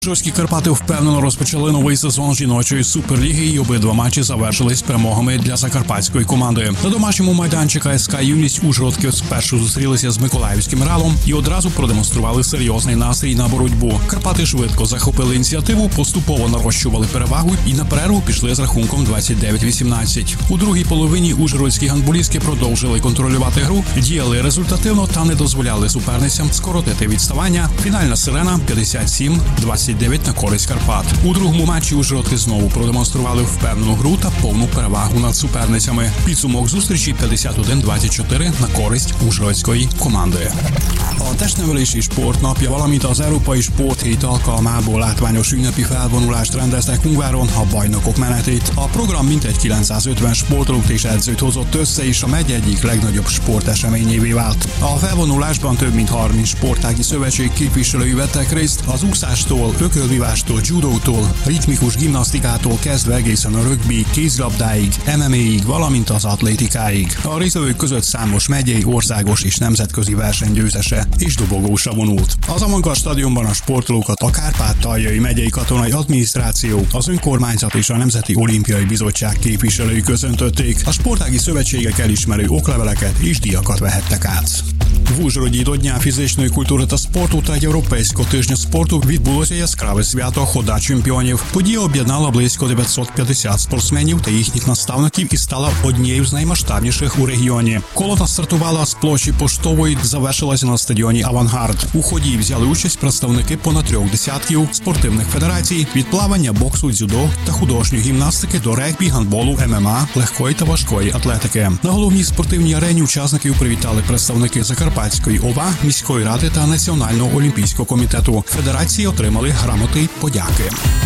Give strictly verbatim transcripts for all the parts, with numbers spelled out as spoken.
Ужгородські Карпати впевнено розпочали новий сезон жіночої суперліги, і обидва матчі завершились перемогами для закарпатської команди. На домашньому майданчику ес ка «Юність» ужгородки спершу зустрілися з миколаївським «Реалом» і одразу продемонстрували серйозний настрій на боротьбу. Карпати швидко захопили ініціативу, поступово нарощували перевагу і на перерву пішли з рахунком двадцять дев'ять вісімнадцять. У другій половині ужгородські гандболістки продовжили контролювати гру, діяли результативно та не дозволяли суперницям скоротити відставання. Фінальна сирена п'ятдесят сім двадцять дев'ять на користь Карпат. У другому матчі ужгородки знову продемонстрували впевнену гру та повну перевагу над суперницями. Підсумок зустрічі п'ятдесят один двадцять чотири на користь ужгородської команди. A testnevelési sport napja, valamint az Európai Sporthét alkalmából látványos ünnepi felvonulást rendeztek Ungváron a bajnokok menetét. A program mintegy kilencszázötven sportolót és edzőt hozott össze, és a megye egyik legnagyobb sporteseményévé vált. A felvonulásban több mint harminc sportági szövetség képviselői vettek részt, az úszástól, ökölvívástól, judótól, ritmikus gimnasztikától kezdve egészen a rögbi, kézilabdáig, em em á-ig, valamint az atlétikáig. A résztvevők között számos megyei, országos és nemzetközi versenygyőzese és dobogósa vonult. Az Avantgard stadionban a sportolókat a Kárpát-taljai megyei katonai adminisztráció, az önkormányzat és a Nemzeti Olimpiai Bizottság képviselői köszöntötték. A sportági szövetségek elismerő okleveleket és díjakat vehettek át. W Ужгороді до Дня фізичної культури та спорту та Європейського тижня спорту відбулося яскраве свято Хода чемпіонів. Подія об'єднала близько дев'ятсот п'ятдесят спортсменів та їхніх наставників і стала однією з наймасштабніших у регіоні. Колона стартувала з площі Поштової, завершилася на стадіоні «Авангард». У ході взяли участь представники понад трьох десятків спортивних федерацій – від плавання, боксу, дзюдо та художньої гімнастики до регбі, гандболу, ем ем а, легкої та важкої атлетики. На головній спортивній арені учасників привітали представники Закарпатської ОВА, міської ради та Національного олімпійського комітету. Федерації отримали грамоти й подяки.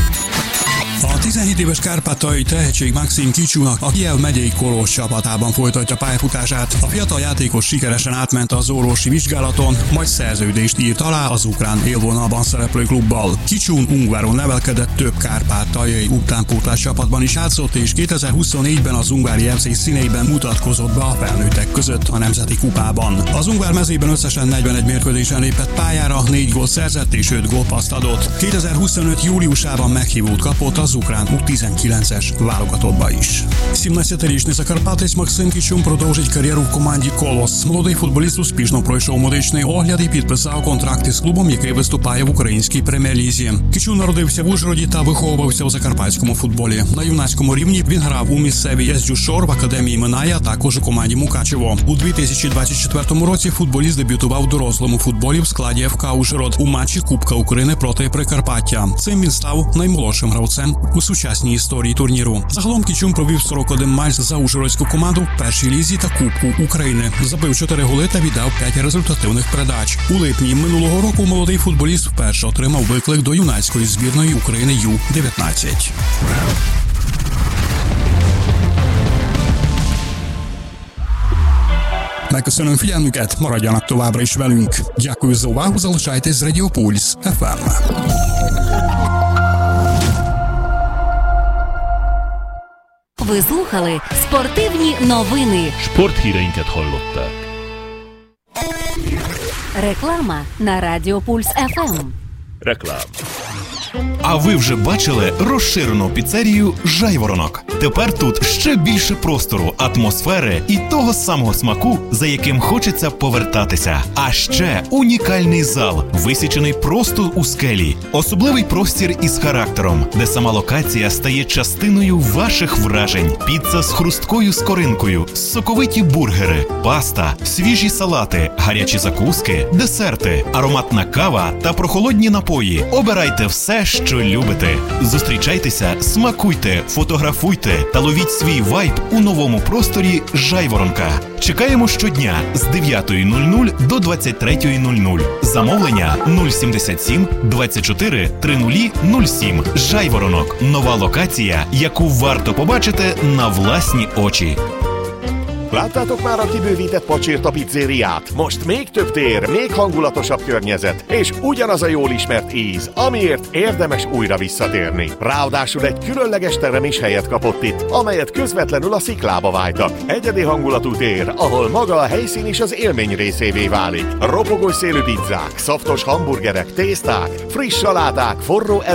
A tizenhét éves kárpátaljai tehetség Maxim Kicsúnak a Kijev megyei Kolósz csapatában folytatja pályafutását. A fiatal játékos sikeresen átment az orvosi vizsgálaton, majd szerződést írt alá az ukrán élvonalban szereplő klubbal. Kicsún Ungváron nevelkedett, több kárpátaljai utánpótlás csapatban is játszott, és kétezer-huszonnégyben az ungvári ef cé színeiben mutatkozott be a felnőttek között a Nemzeti Kupában. Az ungvár mezében összesen negyvenegy mérkőzésen lépett pályára, négy gólt szerzett és öt gólpasszt adott. kétezer-huszonöt júliusában meghívót kapott az ukrán у tizenkilences válogatottba is. сімнадцятирічний закарпатець Максим Кічун продовжить кар'єру в команді «Колос». Молодий футболіст успішно пройшов медичний огляд і підписав контракт із клубом, який виступає в українській прем'єр-лізі. Кічун народився в Ужгороді та виховувався у закарпатському футболі. На юнацькому рівні він грав у місцевій ес Дюшор, в академії Миная, а також у команді Мукачево. У дві тисячі двадцять четвертому році футболіст дебютував у дорослому футболі в складі еф ка «Ужгород» у матчі Кубка України проти Прикарпаття. Цим він став наймолодшим гравцем у сучасній історії турніру. Загалом Кічун провів сорок один матч за ужгородську команду в першій лізі та Кубку України. Забив чотири голи та віддав п'ять результативних передач. У липні минулого року молодий футболіст вперше отримав виклик до юнацької збірної України ю дев'ятнадцять. Megköszönöm figyelmüket, maradjanak továbbra is velünk. Дякую за увагу, залишайтесь з Радіо Пульс еф ем. Ви слухали спортивні новини. Sporthíreinket hallották. Реклама на Радіо Пульс еф ем. Реклам. А ви вже бачили розширену піцерію «Жайворонок»? Тепер тут ще більше простору, атмосфери і того самого смаку, за яким хочеться повертатися. А ще унікальний зал, висічений просто у скелі. Особливий простір із характером, де сама локація стає частиною ваших вражень. Піца з хрусткою скоринкою, соковиті бургери, паста, свіжі салати, гарячі закуски, десерти, ароматна кава та прохолодні напої. Обирайте все, що любите. Зустрічайтеся, смакуйте, фотографуйте та ловіть свій вайб у новому просторі «Жайворонка». Чекаємо щодня з дев'ятої до двадцять третьої. Замовлення нуль сімдесят сім двадцять чотири тридцять нуль сім. «Жайворонок» – нова локація, яку варто побачити на власні очі. Láttátok már a kibővített Pacsirta pizzériát? Most még több tér, még hangulatosabb környezet, és ugyanaz a jól ismert íz, amiért érdemes újra visszatérni. Ráadásul egy különleges terem is helyet kapott itt, amelyet közvetlenül a sziklába vájtak. Egyedi hangulatú tér, ahol maga a helyszín is az élmény részévé válik. Ropogós szélű pizzák, szaftos hamburgerek, tészták, friss saláták, forró